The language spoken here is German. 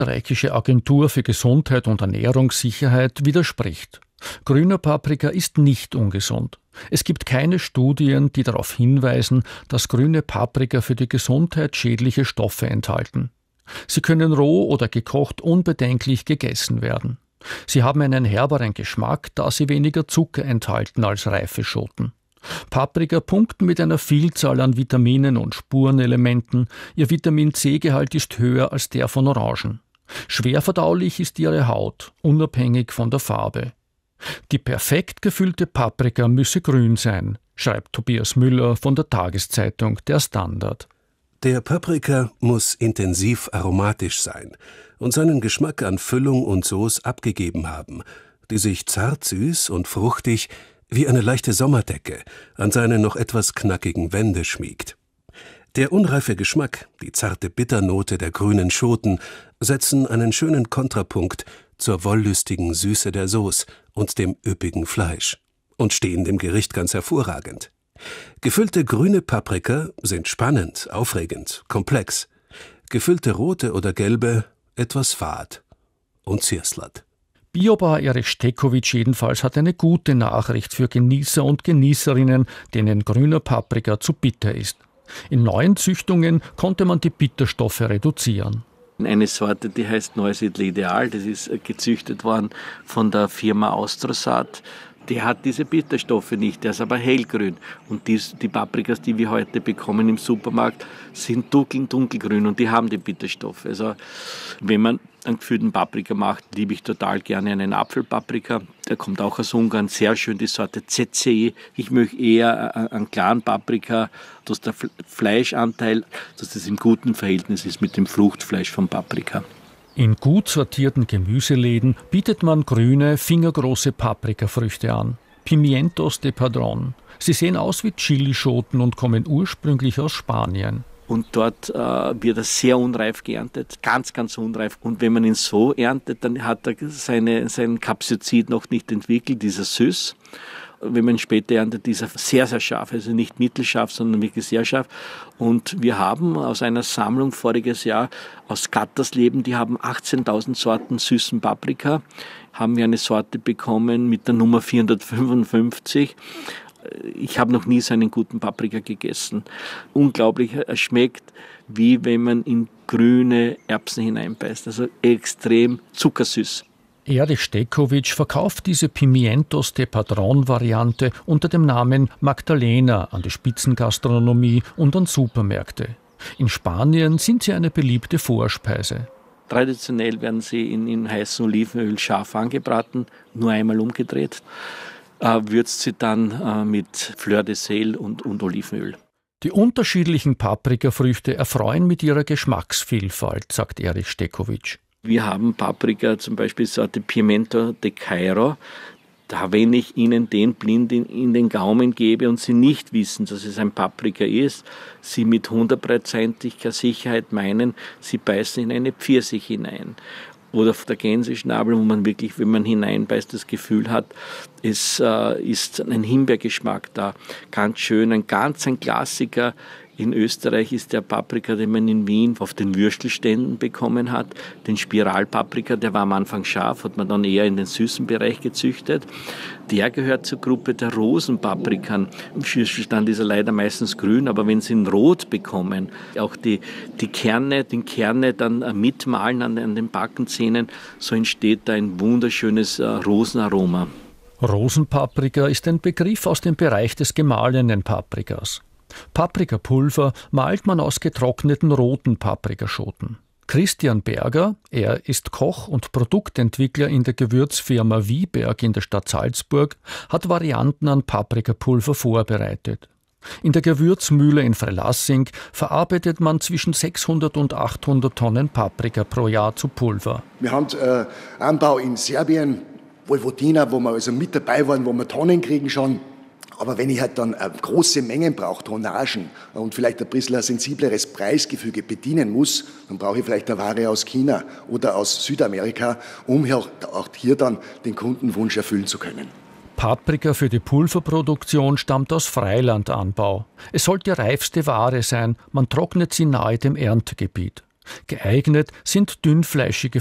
österreichische Agentur für Gesundheit und Ernährungssicherheit widerspricht. Grüner Paprika ist nicht ungesund. Es gibt keine Studien, die darauf hinweisen, dass grüne Paprika für die Gesundheit schädliche Stoffe enthalten. Sie können roh oder gekocht unbedenklich gegessen werden. Sie haben einen herberen Geschmack, da sie weniger Zucker enthalten als reife Schoten. Paprika punkten mit einer Vielzahl an Vitaminen und Spurenelementen. Ihr Vitamin-C-Gehalt ist höher als der von Orangen. Schwer verdaulich ist ihre Haut, unabhängig von der Farbe. Die perfekt gefüllte Paprika müsse grün sein, schreibt Tobias Müller von der Tageszeitung Der Standard. Der Paprika muss intensiv aromatisch sein und seinen Geschmack an Füllung und Sauce abgegeben haben, die sich zart süß und fruchtig wie eine leichte Sommerdecke an seine noch etwas knackigen Wände schmiegt. Der unreife Geschmack, die zarte Bitternote der grünen Schoten setzen einen schönen Kontrapunkt zur wollüstigen Süße der Sauce und dem üppigen Fleisch und stehen dem Gericht ganz hervorragend. Gefüllte grüne Paprika sind spannend, aufregend, komplex. Gefüllte rote oder gelbe etwas fad und zierslert. Biobar Erich Stekowitsch jedenfalls hat eine gute Nachricht für Genießer und Genießerinnen, denen grüner Paprika zu bitter ist. In neuen Züchtungen konnte man die Bitterstoffe reduzieren. Eine Sorte, die heißt Neusiedler Ideal, das ist gezüchtet worden von der Firma Austrosat. Der hat diese Bitterstoffe nicht, der ist aber hellgrün. Und die Paprikas, die wir heute bekommen im Supermarkt, sind dunkelgrün und die haben die Bitterstoffe. Also wenn man einen gefüllten Paprika macht, liebe ich total gerne einen Apfelpaprika. Der kommt auch aus Ungarn, sehr schön, die Sorte ZCE. Ich möchte eher einen klaren Paprika, dass der Fleischanteil, dass das im guten Verhältnis ist mit dem Fruchtfleisch vom Paprika. In gut sortierten Gemüseläden bietet man grüne, fingergroße Paprikafrüchte an. Pimientos de Padrón. Sie sehen aus wie Chilischoten und kommen ursprünglich aus Spanien. Und dort wird er sehr unreif geerntet, ganz unreif. Und wenn man ihn so erntet, dann hat er sein Capsaicin noch nicht entwickelt, dieser Süß. Wenn man ihn später erntet, ist er sehr, sehr scharf, also nicht mittelscharf, sondern wirklich sehr scharf. Und wir haben aus einer Sammlung voriges Jahr aus Gattersleben, die haben 18.000 Sorten süßen Paprika, haben wir eine Sorte bekommen mit der Nummer 455. Ich habe noch nie so einen guten Paprika gegessen. Unglaublich, er schmeckt wie wenn man in grüne Erbsen hineinbeißt, also extrem zuckersüß. Erich Stekowitsch verkauft diese Pimientos de Padrón-Variante unter dem Namen Magdalena an die Spitzengastronomie und an Supermärkte. In Spanien sind sie eine beliebte Vorspeise. Traditionell werden sie in heißem Olivenöl scharf angebraten, nur einmal umgedreht. Würzt sie dann mit Fleur de Sel und Olivenöl. Die unterschiedlichen Paprikafrüchte erfreuen mit ihrer Geschmacksvielfalt, sagt Erich Stekowitsch. Wir haben Paprika, zum Beispiel Sorte Pimento de Cairo. Da, wenn ich Ihnen den blind in den Gaumen gebe und Sie nicht wissen, dass es ein Paprika ist, Sie mit 100%iger Sicherheit meinen, Sie beißen in eine Pfirsich hinein. Oder auf der Gänseschnabel, wo man wirklich, wenn man hineinbeißt, das Gefühl hat, es ist ein Himbeergeschmack da. Ganz schön, ein Klassiker. In Österreich ist der Paprika, den man in Wien auf den Würstelständen bekommen hat. Den Spiralpaprika, der war am Anfang scharf, hat man dann eher in den süßen Bereich gezüchtet. Der gehört zur Gruppe der Rosenpaprikern. Im Würstelstand ist er leider meistens grün, aber wenn Sie ihn rot bekommen, auch die Kerne dann mitmalen an den Backenzähnen, so entsteht da ein wunderschönes Rosenaroma. Rosenpaprika ist ein Begriff aus dem Bereich des gemahlenen Paprikas. Paprikapulver malt man aus getrockneten roten Paprikaschoten. Christian Berger, er ist Koch und Produktentwickler in der Gewürzfirma Wieberg in der Stadt Salzburg, hat Varianten an Paprikapulver vorbereitet. In der Gewürzmühle in Freilassing verarbeitet man zwischen 600 und 800 Tonnen Paprika pro Jahr zu Pulver. Wir haben Anbau in Serbien, Vojvodina, wo wir also mit dabei waren, wo wir Tonnen kriegen schon. Aber wenn ich halt dann große Mengen brauche, Tonnagen und vielleicht ein bisschen ein sensibleres Preisgefüge bedienen muss, dann brauche ich vielleicht eine Ware aus China oder aus Südamerika, um auch hier dann den Kundenwunsch erfüllen zu können. Paprika für die Pulverproduktion stammt aus Freilandanbau. Es soll die reifste Ware sein, man trocknet sie nahe dem Erntegebiet. Geeignet sind dünnfleischige